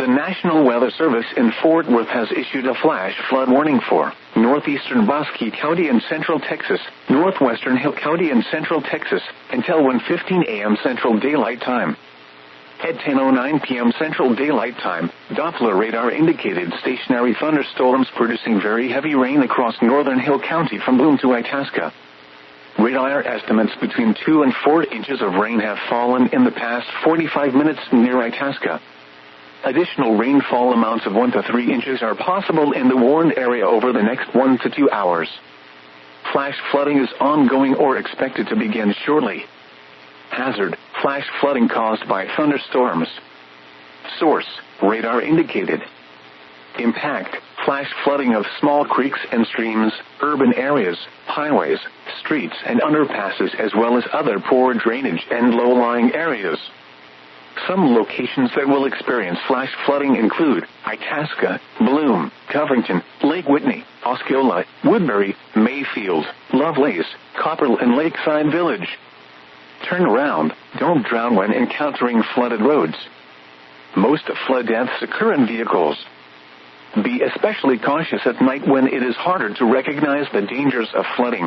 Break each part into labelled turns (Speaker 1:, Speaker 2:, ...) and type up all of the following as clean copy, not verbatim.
Speaker 1: The National Weather Service in Fort Worth has issued a flash flood warning for northeastern Bosque County and central Texas, northwestern Hill County and central Texas, until 1:15 a.m. Central Daylight Time. At 10:09 p.m. Central Daylight Time, Doppler radar indicated stationary thunderstorms producing very heavy rain across northern Hill County from Bloom to Itasca. Radar estimates between 2 and 4 inches of rain have fallen in the past 45 minutes near Itasca. Additional rainfall amounts of 1 to 3 inches are possible in the warned area over the next 1 to 2 hours. Flash flooding is ongoing or expected to begin shortly. Hazard: flash flooding caused by thunderstorms. Source: radar indicated. Impact: flash flooding of small creeks and streams, urban areas, highways, streets and underpasses, as well as other poor drainage and low-lying areas. Some locations that will experience flash flooding include Itasca, Bloom, Covington, Lake Whitney, Osceola, Woodbury, Mayfield, Lovelace, Copperl and Lakeside Village. Turn around, don't drown when encountering flooded roads. Most flood deaths occur in vehicles. Be especially cautious at night when it is harder to recognize the dangers of flooding.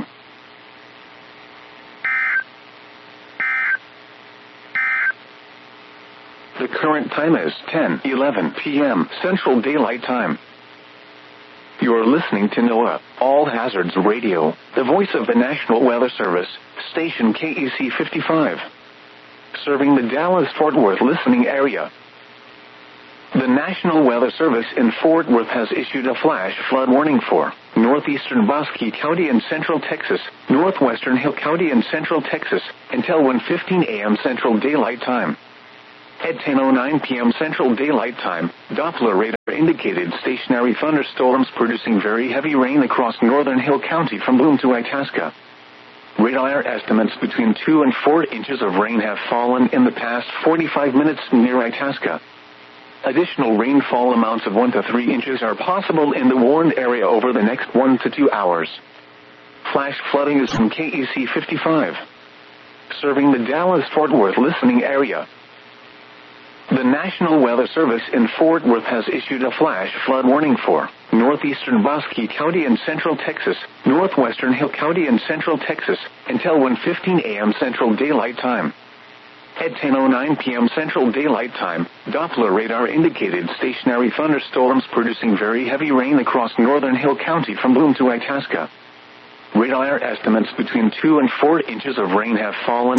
Speaker 1: The current time is 10:11 p.m. Central Daylight Time. You are listening to NOAA All Hazards Radio, the voice of the National Weather Service, station KEC 55. Serving the Dallas-Fort Worth listening area. The National Weather Service in Fort Worth has issued a flash flood warning for northeastern Bosque County and central Texas, northwestern Hill County and central Texas, until 1:15 a.m. Central Daylight Time. At 10:09 p.m. Central Daylight Time, Doppler radar indicated stationary thunderstorms producing very heavy rain across northern Hill County from Bloom to Itasca. Radar estimates between 2 and 4 inches of rain have fallen in the past 45 minutes near Itasca. Additional rainfall amounts of 1 to 3 inches are possible in the warned area over the next 1 to 2 hours. Flash flooding is from KEC 55. Serving the Dallas-Fort Worth listening area. The National Weather Service in Fort Worth has issued a flash flood warning for northeastern Bosque County and central Texas, northwestern Hill County and central Texas, until 1:15 a.m. Central Daylight Time. At 10:09 p.m. Central Daylight Time, Doppler radar indicated stationary thunderstorms producing very heavy rain across northern Hill County from Bloom to Itasca. Radar estimates between 2 and 4 inches of rain have fallen